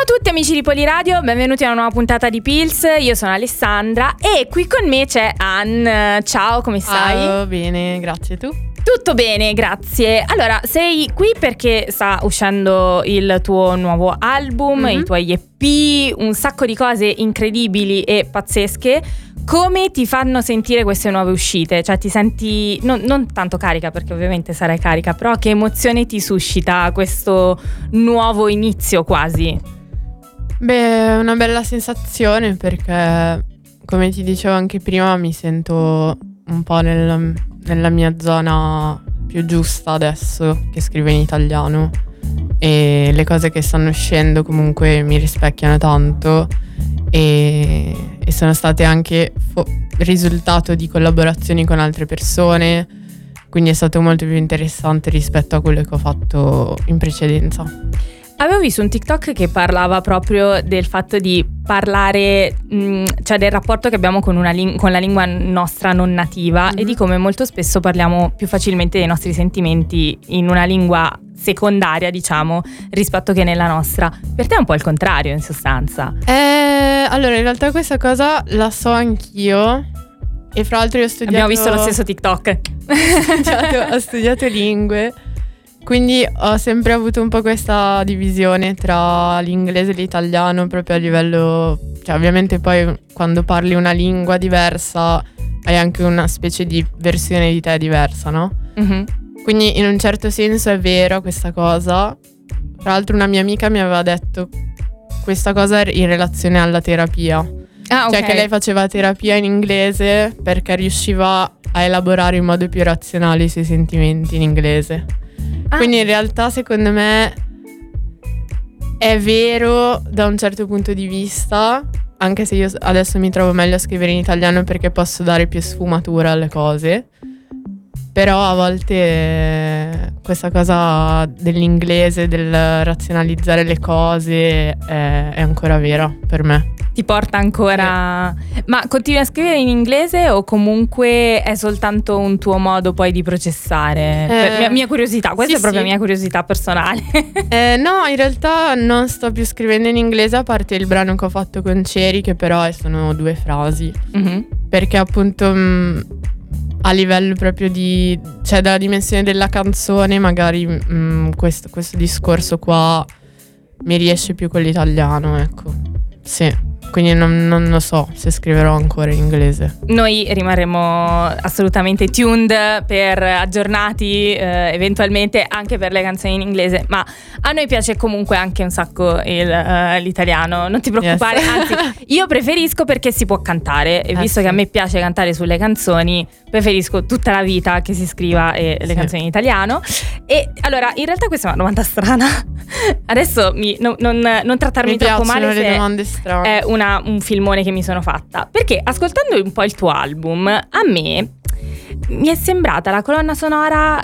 Ciao a tutti amici di Poliradio, benvenuti a una nuova puntata di Pills. Io sono Alessandra e qui con me c'è Ann. Ciao, come stai? Ciao, bene, grazie. Tu? Tutto bene, grazie. Allora, sei qui perché sta uscendo il tuo nuovo album, i tuoi EP, un sacco di cose incredibili e pazzesche. Come ti fanno sentire queste nuove uscite? Cioè ti senti non tanto carica, perché ovviamente sarai carica, però che emozione ti suscita questo nuovo inizio quasi? Beh, è una bella sensazione perché, come ti dicevo anche prima, mi sento un po' nella mia zona più giusta adesso che scrivo in italiano e le cose che stanno uscendo comunque mi rispecchiano tanto e sono state anche risultato di collaborazioni con altre persone, quindi è stato molto più interessante rispetto a quello che ho fatto in precedenza. Avevo visto un TikTok che parlava proprio del fatto di parlare, cioè del rapporto che abbiamo con la lingua nostra non nativa e di come molto spesso parliamo più facilmente dei nostri sentimenti in una lingua secondaria, diciamo, rispetto che nella nostra. Per te è un po' il contrario, in sostanza. Allora, in realtà questa cosa la so anch'io e fra l'altro io ho studiato... Abbiamo visto lo stesso TikTok. Ho studiato lingue. Quindi ho sempre avuto un po' questa divisione tra l'inglese e l'italiano, proprio a livello, cioè ovviamente poi quando parli una lingua diversa hai anche una specie di versione di te diversa, no? Quindi in un certo senso è vero questa cosa. Tra l'altro una mia amica mi aveva detto questa cosa in relazione alla terapia. Okay. Cioè che lei faceva terapia in inglese perché riusciva a elaborare in modo più razionale i suoi sentimenti in inglese. Quindi in realtà secondo me è vero da un certo punto di vista, anche se io adesso mi trovo meglio a scrivere in italiano perché posso dare più sfumatura alle cose, però a volte questa cosa dell'inglese, del razionalizzare le cose è ancora vera per me. Ti porta ancora... Ma continui a scrivere in inglese o comunque è soltanto un tuo modo poi di processare? Per mia curiosità, questa è proprio mia curiosità personale. No, in realtà non sto più scrivendo in inglese, a parte il brano che ho fatto con Ceri, che però sono 2 frasi. Perché appunto a livello proprio di... cioè dalla dimensione della canzone magari questo discorso qua mi riesce più con l'italiano, ecco. Sì. Quindi non lo so se scriverò ancora in inglese. Noi rimarremo assolutamente tuned per aggiornati eventualmente anche per le canzoni in inglese, ma a noi piace comunque anche un sacco l'italiano, non ti preoccupare, anzi io preferisco perché si può cantare e visto che a me piace cantare sulle canzoni preferisco tutta la vita che si scriva le canzoni in italiano. E allora in realtà questa è una domanda strana, adesso non trattarmi troppo male se le domande strane. È un filmone che mi sono fatta, perché ascoltando un po' il tuo album a me mi è sembrata la colonna sonora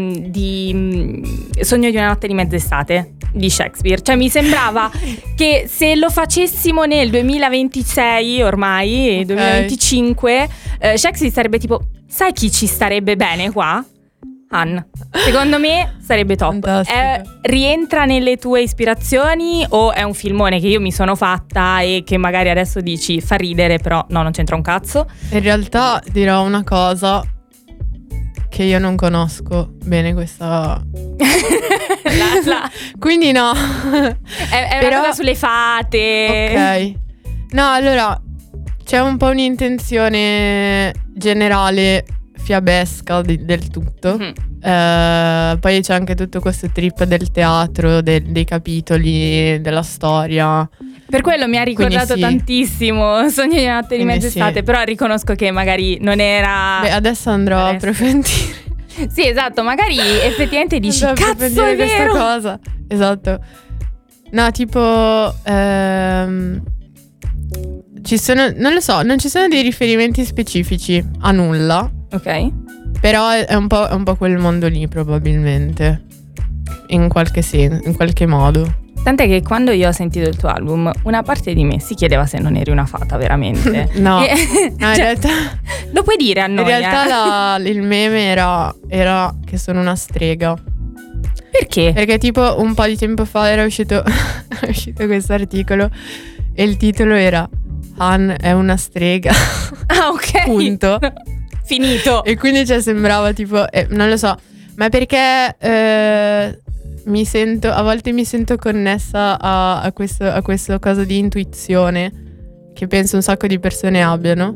di Sogno di una notte di mezz'estate di Shakespeare. Cioè mi sembrava che se lo facessimo nel 2026 ormai, 2025, Shakespeare sarebbe tipo, sai chi ci starebbe bene qua? Ann, secondo me sarebbe top. Rientra nelle tue ispirazioni o è un filmone che io mi sono fatta e che magari adesso dici fa ridere, però no, non c'entra un cazzo? In realtà dirò una cosa, che io non conosco bene questa quindi no. È però... una cosa sulle fate. Ok. No, allora c'è un po' un'intenzione generale fiabesca del tutto. Poi c'è anche tutto questo trip del teatro, dei capitoli, della storia. Per quello mi ha ricordato tantissimo Sogno di una notte di mezz'estate, però riconosco che magari non era... Beh, adesso andrò a approfondire. Sì, esatto, magari effettivamente dici cazzo è vero questa cosa. Esatto. No, tipo ci sono, non lo so, non ci sono dei riferimenti specifici a nulla. Ok. Però è un po' quel mondo lì probabilmente, in qualche senso, in qualche modo. Tant'è che quando io ho sentito il tuo album, una parte di me si chiedeva se non eri una fata veramente. No, in realtà lo puoi dire a noi. In realtà il meme era che sono una strega. Perché? Perché tipo un po' di tempo fa era uscito questo articolo e il titolo era Han è una strega. Ah, ok. Punto. Finito. E quindi sembrava tipo, non lo so, ma perché a volte mi sento connessa a questo caso di intuizione che penso un sacco di persone abbiano.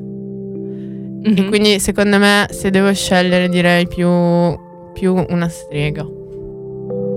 E quindi secondo me se devo scegliere direi più una strega.